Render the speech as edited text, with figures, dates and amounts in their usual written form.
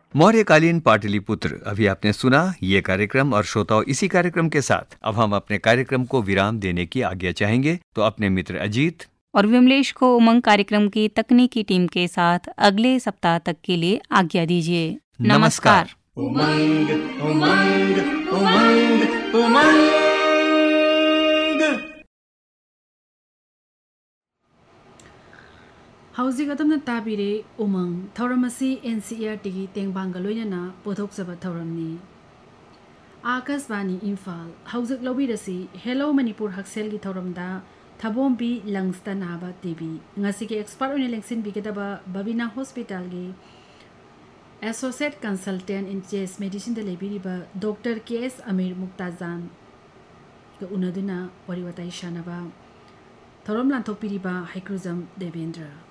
मौर्यकालीन पाटलिपुत्र अभी आपने सुना ये कार्यक्रम और श्रोताओं इसी कार्यक्रम के साथ अब हम अपने कार्यक्रम को विराम देने की आज्ञा चाहेंगे। तो अपने मित्र अजीत और विमलेश को उमंग कार्यक्रम की तकनीकी टीम के साथ अगले सप्ताह तक के लिए आज्ञा दीजिए। नमस्कार। उमंग उमंग उमंग उमंग। हौजिक अदमना ताबिरे उमंग थौरमसी NCERT की तेंगबांगा लोइना पोथोकजबा थौरमनी आकाशवाणी इम्फाल हौजिक लौबिरसी हेलो मणिपुर हक्सेल की थौरमदा थबोंबी लंग्सता नाबा टीबी ngasi के एक्सपर्ट ओने लेंसिन बिकेदबा बबिना हॉस्पिटल की associate consultant in chest medicine the लेबिरिबा doctor KS अमीर मुक्ताजान के उनदुना वरिवताई शानबा थौरम लांथोकपिरिबा हाइक्रुजम देवेंद्र।